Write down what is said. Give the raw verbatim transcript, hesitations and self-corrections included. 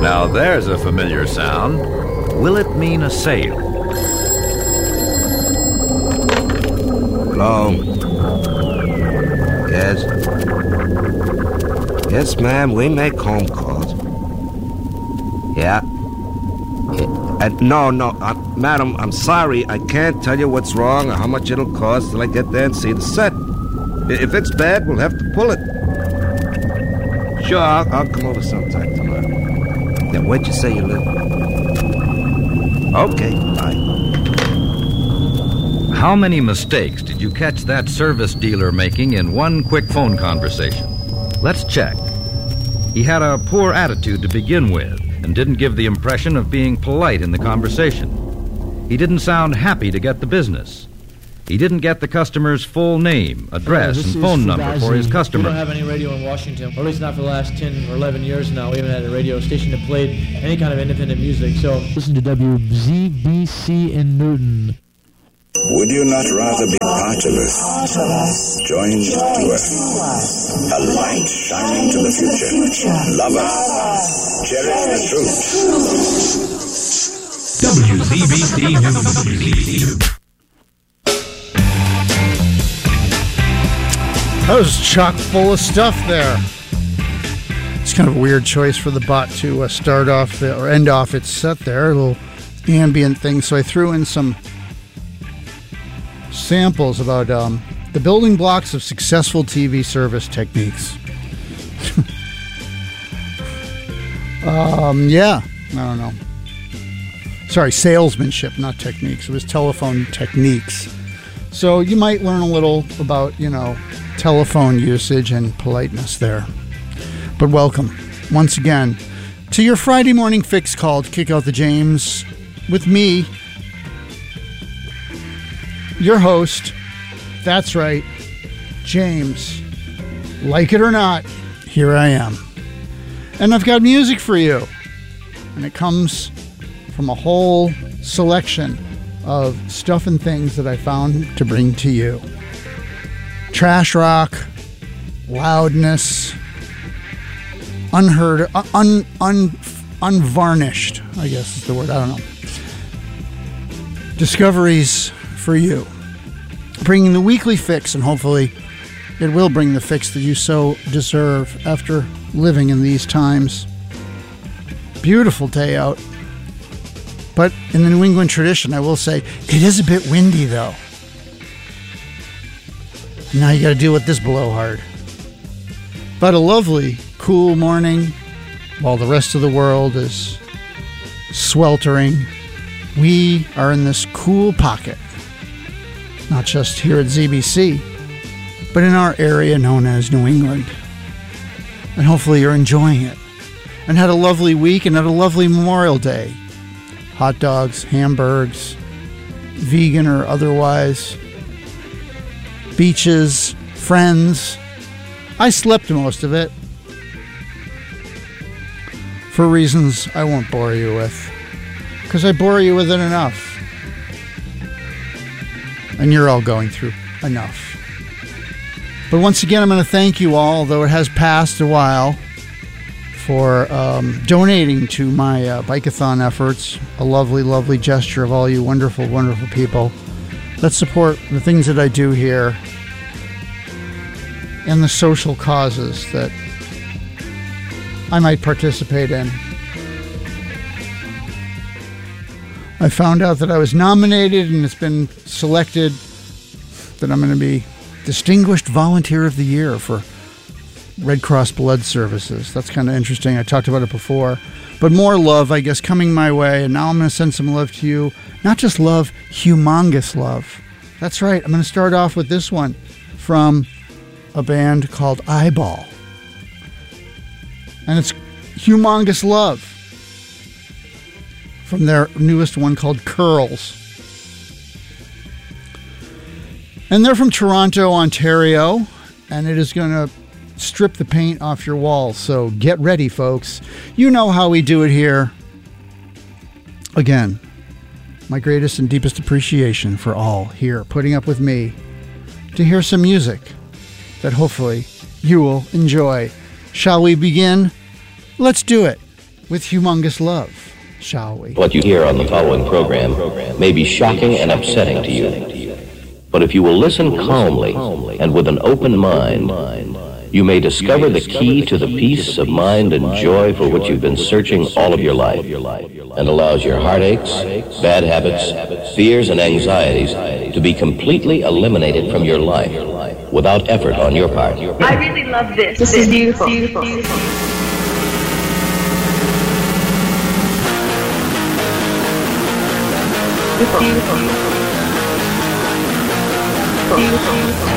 Now there's a familiar sound. Will it mean a sale? Hello? Yes? Yes, ma'am, we make home calls. Yeah? Uh, no, no, uh, madam, I'm sorry. I can't tell you what's wrong or how much it'll cost till I get there and see the set. If it's bad, we'll have to pull it. Sure, I'll, I'll come over sometime tomorrow. Yeah, where'd you say you live? Okay, bye. How many mistakes did you catch that service dealer making in one quick phone conversation? Let's check. He had a poor attitude to begin with and didn't give the impression of being polite in the conversation. He didn't sound happy to get the business. He didn't get the customer's full name, address, uh, and phone number for his customer. We don't have any radio in Washington, or at least not for the last ten or eleven years now. We haven't had a radio station that played any kind of independent music, so listen to W Z B C in Newton. Would you not rather be part of us, joined to us, a light shining to the future, love us, cherish the truth. W Z B C News. That was chock full of stuff there. It's kind of a weird choice for the bot to uh, start off the, or end off its set there. A little ambient thing. So I threw in some samples about um, the building blocks of successful T V service techniques. um, yeah, I don't know. Sorry, salesmanship, not techniques. It was telephone techniques. So you might learn a little about, you know, telephone usage and politeness there. But welcome, once again, to your Friday morning fix called Kick Out the James with me, your host. That's right, James. Like it or not, here I am. And I've got music for you. And it comes from a whole selection of stuff and things that I found to bring to you. Trash rock, loudness, unheard, un, un, unvarnished, I guess is the word, I don't know. Discoveries for you. Bringing the weekly fix, and hopefully it will bring the fix that you so deserve after living in these times. Beautiful day out. But in the New England tradition, I will say, it is a bit windy, though. Now you got to deal with this blowhard. But a lovely, cool morning, while the rest of the world is sweltering. We are in this cool pocket. Not just here at Z B C, but in our area known as New England. And hopefully you're enjoying it. And had a lovely week and had a lovely Memorial Day. Hot dogs, hamburgers, vegan or otherwise, beaches, friends. I slept most of it for reasons I won't bore you with, because I bore you with it enough. And you're all going through enough. But once again, I'm going to thank you all, though it has passed a while, for um, donating to my uh, bike-a-thon efforts. A lovely, lovely gesture of all you wonderful, wonderful people that support the things that I do here and the social causes that I might participate in. I found out that I was nominated and it's been selected that I'm going to be Distinguished Volunteer of the Year for Red Cross Blood Services. That's kind of interesting. I talked about it before. But more love, I guess, coming my way. And now I'm going to send some love to you. Not just love, humongous love. That's right. I'm going to start off with this one from a band called Eyeball. And it's humongous love from their newest one called Curls. And they're from Toronto, Ontario. And it is going to strip the paint off your walls. So get ready, folks. You know how we do it here. Again, my greatest and deepest appreciation for all here putting up with me to hear some music that hopefully you will enjoy. Shall we begin? Let's do it. with humongous love, shall we? What you hear on the following program may be shocking and upsetting to you. But if you will listen calmly and with an open mind, you may discover the key to the peace of mind and joy for which you've been searching all of your life, and allows your heartaches, bad habits, fears, and anxieties to be completely eliminated from your life without effort on your part. I really love this. This is beautiful. Beautiful. Beautiful. Beautiful. Beautiful. Beautiful.